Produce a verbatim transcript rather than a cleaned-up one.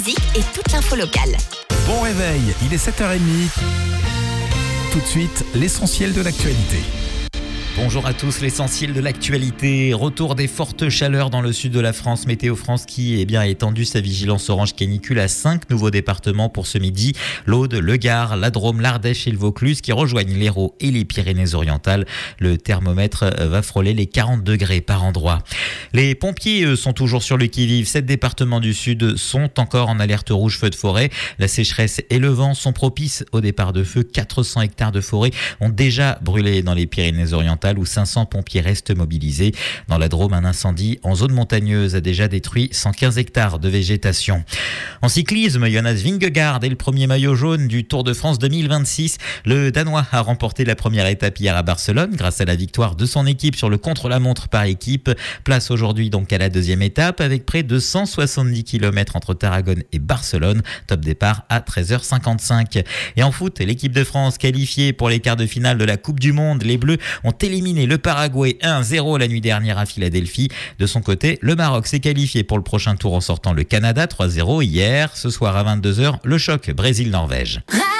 Et toute l'info locale. Bon réveil, il est sept heures trente. Tout de suite, l'essentiel de l'actualité. Bonjour à tous, l'essentiel de l'actualité. Retour des fortes chaleurs dans le sud de la France. Météo France qui eh bien, a étendu sa vigilance orange canicule à cinq nouveaux départements pour ce midi. L'Aude, le Gard, la Drôme, l'Ardèche et le Vaucluse qui rejoignent l'Hérault et les Pyrénées-Orientales. Le thermomètre va frôler les quarante degrés par endroit. Les pompiers eux, sont toujours sur le qui-vive. Sept départements du sud sont encore en alerte rouge feu de forêt. La sécheresse et le vent sont propices au départ de feu. quatre cents hectares de forêt ont déjà brûlé dans les Pyrénées-Orientales où cinq cents pompiers restent mobilisés. Dans la Drôme, un incendie en zone montagneuse a déjà détruit cent quinze hectares de végétation. En cyclisme, Jonas Vingegaard est le premier maillot jaune du Tour de France deux mille vingt-six. Le Danois a remporté la première étape hier à Barcelone grâce à la victoire de son équipe sur le contre-la-montre par équipe. Place aujourd'hui donc à la deuxième étape avec près de cent soixante-dix kilomètres entre Tarragone et Barcelone. Top départ à treize heures cinquante-cinq. Et en foot, l'équipe de France qualifiée pour les quarts de finale de la Coupe du Monde. Les Bleus ont éliminé le Paraguay un zéro la nuit dernière à Philadelphie. De son côté, le Maroc s'est qualifié pour le prochain tour en sortant le Canada trois zéro hier. Ce soir à vingt-deux heures, le choc Brésil-Norvège.